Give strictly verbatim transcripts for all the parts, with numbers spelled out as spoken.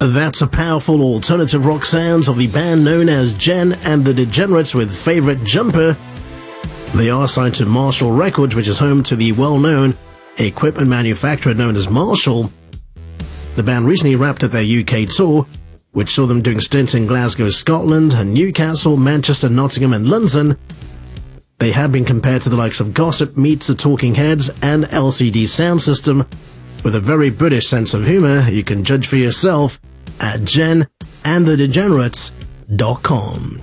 That's a powerful alternative rock sounds of the band known as Jen and the Degenerates with Favorite Jumper. They are signed to Marshall Records, which is home to the well-known equipment manufacturer known as Marshall. The band recently wrapped up their U K tour, which saw them doing stints in Glasgow, Scotland, Newcastle, Manchester, Nottingham and London. They have been compared to the likes of Gossip Meets the Talking Heads and L C D Sound System. With a very British sense of humour, you can judge for yourself at jen and the degenerates dot com.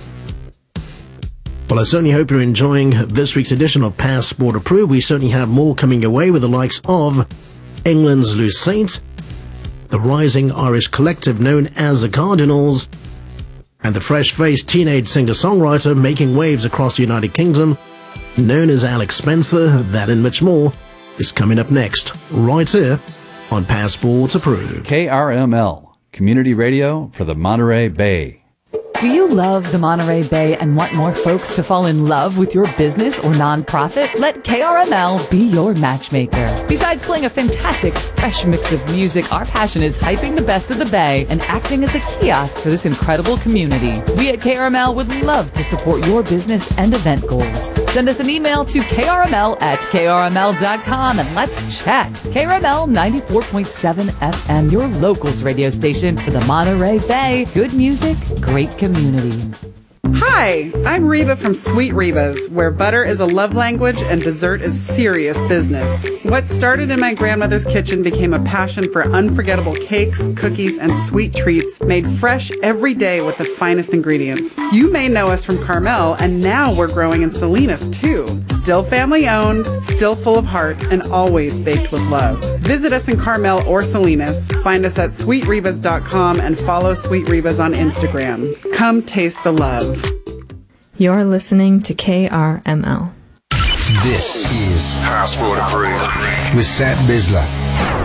Well, I certainly hope you're enjoying this week's edition of Passport Approved. We certainly have more coming your way with the likes of England's Loose Saints, the rising Irish collective known as the Cardinals, and the fresh-faced teenage singer-songwriter making waves across the United Kingdom, known as Alex Spencer. That and much more is coming up next, right here on Passport Approved. K R M L, Community Radio for the Monterey Bay. Do you love the Monterey Bay and want more folks to fall in love with your business or nonprofit? Let K R M L be your matchmaker. Besides playing a fantastic, fresh mix of music, our passion is hyping the best of the Bay and acting as a kiosk for this incredible community. We at K R M L would love to support your business and event goals. Send us an email to k r m l at k r m l dot com and let's chat. K R M L ninety-four point seven F M, your locals radio station for the Monterey Bay. Good music, great community. Hi, I'm Reba from Sweet Reba's, where butter is a love language and dessert is serious business. What started in my grandmother's kitchen became a passion for unforgettable cakes, cookies, and sweet treats made fresh every day with the finest ingredients. You may know us from Carmel, and now we're growing in Salinas too. Still family owned, still full of heart, and always baked with love. Visit us in Carmel or Salinas. Find us at sweet rebas dot com and follow Sweet Rebas on Instagram. Come taste the love. You're listening to K R M L. This is Passport Approved with Sat Bisler.